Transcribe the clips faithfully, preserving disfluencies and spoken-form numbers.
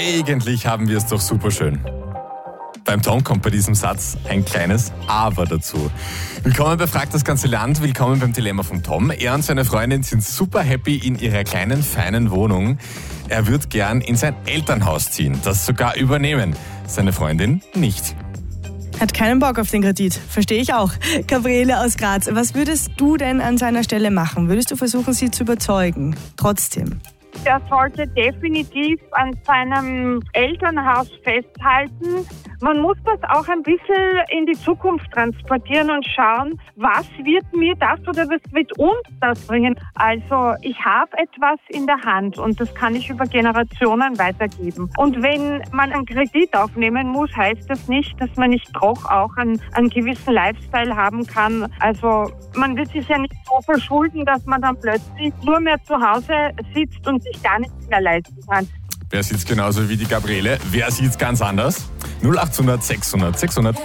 eigentlich haben wir es doch super schön. Beim Tom kommt bei diesem Satz ein kleines Aber dazu. Willkommen bei Frag das ganze Land, willkommen beim Dilemma von Tom. Er und seine Freundin sind super happy in ihrer kleinen, feinen Wohnung. Er würde gern in sein Elternhaus ziehen, das sogar übernehmen. Seine Freundin nicht. Hat keinen Bock auf den Kredit. Verstehe ich auch. Gabriele aus Graz, was würdest du denn an seiner Stelle machen? Würdest du versuchen, sie zu überzeugen? Trotzdem. Er sollte definitiv an seinem Elternhaus festhalten. Man muss das auch ein bisschen in die Zukunft transportieren und schauen, was wird mir das oder was wird uns das bringen. Also ich habe etwas in der Hand und das kann ich über Generationen weitergeben. Und wenn man einen Kredit aufnehmen muss, heißt das nicht, dass man nicht doch auch einen, einen gewissen Lifestyle haben kann. Also man wird sich ja nicht so verschulden, dass man dann plötzlich nur mehr zu Hause sitzt und sich gar nichts mehr leisten kann. Wer sieht's genauso wie die Gabriele? Wer sieht's ganz anders? null achthundert sechshundert sechshundert.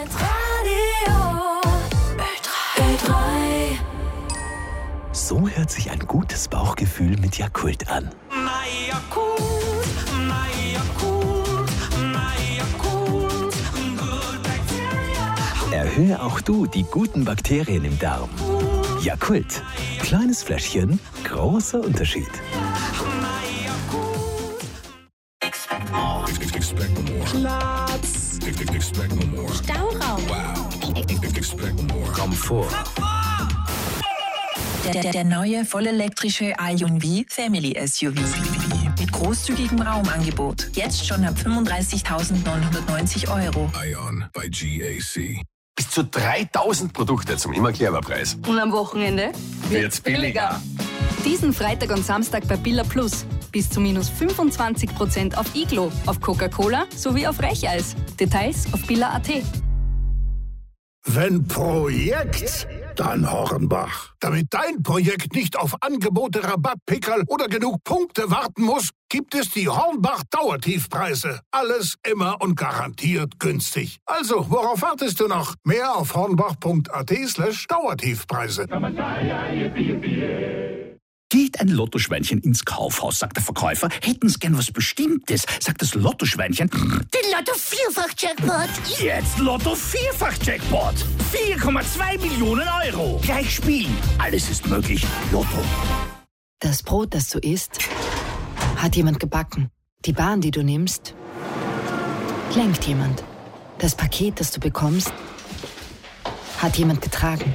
So hört sich ein gutes Bauchgefühl mit Yakult an. Erhöhe auch du die guten Bakterien im Darm. Yakult. Kleines Fläschchen, großer Unterschied. Platz. Stauraum. Komfort. Der, der, der neue vollelektrische Ion V Family S U V. Mit großzügigem Raumangebot. Jetzt schon ab fünfunddreißigtausendneunhundertneunzig Euro. Ion by G A C. Bis zu dreitausend Produkte zum immer Preis. Und am Wochenende wird's billiger. Diesen Freitag und Samstag bei Billa Plus. Bis zu minus fünfundzwanzig Prozent auf Iglo, auf Coca-Cola sowie auf Recheis. Details auf billa punkt at. Wenn Projekt, dann Hornbach. Damit dein Projekt nicht auf Angebote, Rabattpickerl oder genug Punkte warten muss, gibt es die Hornbach Dauertiefpreise. Alles immer und garantiert günstig. Also, worauf wartest du noch? Mehr auf hornbach punkt at slash Dauertiefpreise. Geht ein Lottoschweinchen ins Kaufhaus, sagt der Verkäufer, hätten Sie gern was Bestimmtes, sagt das Lottoschweinchen. Den Lotto-Vierfach-Jackpot. Jetzt Lotto-Vierfach-Jackpot. vier Komma zwei Millionen Euro. Gleich spielen. Alles ist möglich. Lotto. Das Brot, das du isst, hat jemand gebacken. Die Bahn, die du nimmst, lenkt jemand. Das Paket, das du bekommst, hat jemand getragen.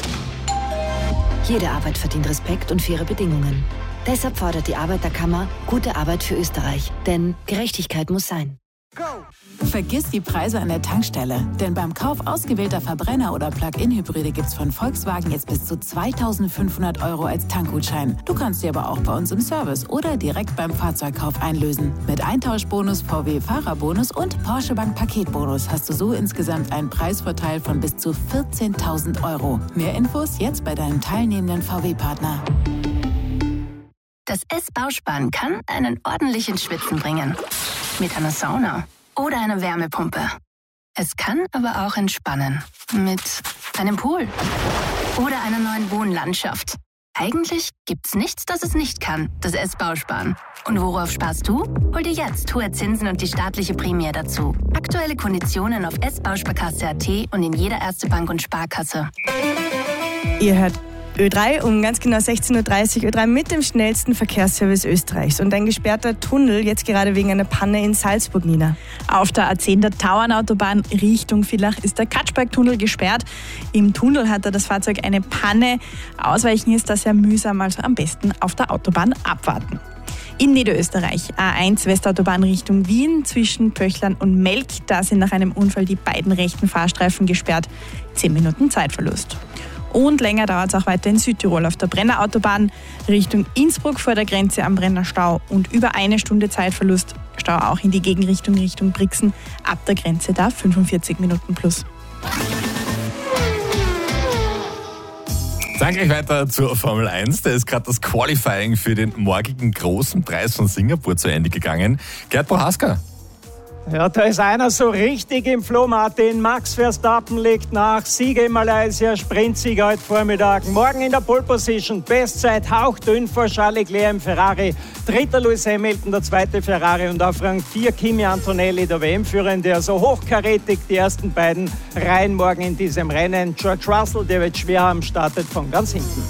Jede Arbeit verdient Respekt und faire Bedingungen. Deshalb fordert die Arbeiterkammer gute Arbeit für Österreich. Denn Gerechtigkeit muss sein. Vergiss die Preise an der Tankstelle. Denn beim Kauf ausgewählter Verbrenner- oder Plug-in-Hybride gibt's von Volkswagen jetzt bis zu zweitausendfünfhundert Euro als Tankgutschein. Du kannst sie aber auch bei uns im Service oder direkt beim Fahrzeugkauf einlösen. Mit Eintauschbonus, V W-Fahrerbonus und Porsche Bank Paketbonus hast du so insgesamt einen Preisvorteil von bis zu vierzehntausend Euro. Mehr Infos jetzt bei deinem teilnehmenden V W-Partner. Das S-Bausparen kann einen ordentlichen Schwitzen bringen. Mit einer Sauna oder einer Wärmepumpe. Es kann aber auch entspannen. Mit einem Pool oder einer neuen Wohnlandschaft. Eigentlich gibt's nichts, das es nicht kann, das S-Bausparen. Und worauf sparst du? Hol dir jetzt hohe Zinsen und die staatliche Prämie dazu. Aktuelle Konditionen auf s bausparkasse punkt at und in jeder Erste Bank und Sparkasse. Ihr hört Ö drei um ganz genau sechzehn Uhr dreißig, Ö drei mit dem schnellsten Verkehrsservice Österreichs. Und ein gesperrter Tunnel, jetzt gerade wegen einer Panne in Salzburg, Nina. Auf der A zehn der Tauernautobahn Richtung Villach ist der Katschberg-Tunnel gesperrt. Im Tunnel hatte das Fahrzeug eine Panne. Ausweichen ist das sehr mühsam, also am besten auf der Autobahn abwarten. In Niederösterreich, A eins Westautobahn Richtung Wien zwischen Pöchlern und Melk. Da sind nach einem Unfall die beiden rechten Fahrstreifen gesperrt. Zehn Minuten Zeitverlust. Und länger dauert es auch weiter in Südtirol auf der Brennerautobahn Richtung Innsbruck vor der Grenze am Brennerstau und über eine Stunde Zeitverlust. Stau auch in die Gegenrichtung Richtung Brixen. Ab der Grenze da fünfundvierzig Minuten plus. Dann gleich weiter zur Formel eins. Da ist gerade das Qualifying für den morgigen großen Preis von Singapur zu Ende gegangen. Gerd Prohaska. Ja, da ist einer so richtig im Flow, Martin. Max Verstappen legt nach. Sieger in Malaysia, Sprintsieger heute Vormittag. Morgen in der Pole Position. Bestzeit hauchdünn vor Charles Leclerc im Ferrari. Dritter Lewis Hamilton, der zweite Ferrari. Und auf Rang vier Kimi Antonelli, der W M-Führende. Also hochkarätig die ersten beiden Reihen morgen in diesem Rennen. George Russell, der wird schwer haben, startet von ganz hinten.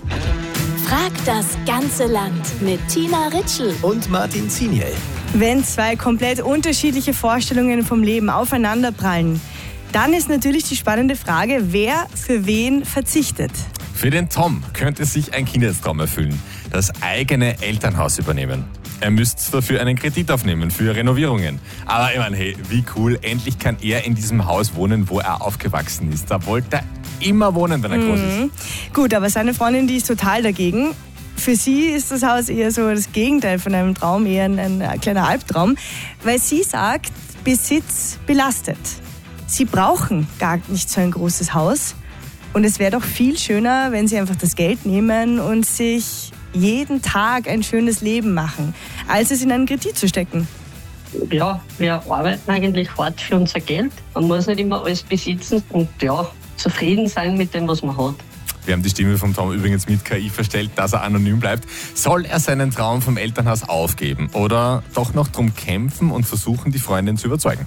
Frag das ganze Land mit Tina Ritschl und Martin Ziniel. Wenn zwei komplett unterschiedliche Vorstellungen vom Leben aufeinanderprallen, dann ist natürlich die spannende Frage, wer für wen verzichtet. Für den Tom könnte sich ein Kindheitstraum erfüllen, das eigene Elternhaus übernehmen. Er müsste dafür einen Kredit aufnehmen für Renovierungen. Aber ich meine, hey, wie cool, endlich kann er in diesem Haus wohnen, wo er aufgewachsen ist. Da wollte er immer wohnen, wenn er groß ist. Mhm. Gut, aber seine Freundin, die ist total dagegen. Für sie ist das Haus eher so das Gegenteil von einem Traum, eher ein, ein kleiner Albtraum, weil sie sagt, Besitz belastet. Sie brauchen gar nicht so ein großes Haus und es wäre doch viel schöner, wenn sie einfach das Geld nehmen und sich jeden Tag ein schönes Leben machen, als es in einen Kredit zu stecken. Ja, wir arbeiten eigentlich hart für unser Geld. Man muss nicht immer alles besitzen und ja, zufrieden sein mit dem, was man hat. Wir haben die Stimme von Tom übrigens mit K I verstellt, dass er anonym bleibt. Soll er seinen Traum vom Elternhaus aufgeben oder doch noch drum kämpfen und versuchen, die Freundin zu überzeugen?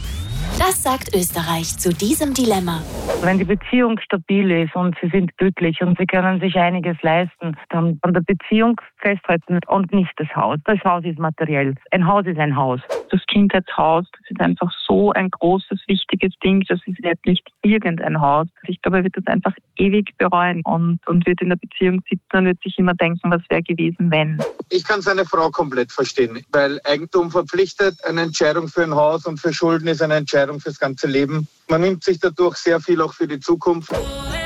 Das sagt Österreich zu diesem Dilemma. Wenn die Beziehung stabil ist und sie sind glücklich und sie können sich einiges leisten, dann an der Beziehung festhalten und nicht das Haus. Das Haus ist materiell. Ein Haus ist ein Haus. Das Kindheitshaus, das ist einfach so ein großes, wichtiges Ding. Das ist nicht irgendein Haus. Ich glaube, er wird das einfach ewig bereuen und, und wird in der Beziehung sitzen und wird sich immer denken, was wäre gewesen, wenn. Ich kann seine Frau komplett verstehen, weil Eigentum verpflichtet, eine Entscheidung für ein Haus und für Schulden ist eine Entscheidung fürs ganze Leben. Man nimmt sich dadurch sehr viel auch für die Zukunft.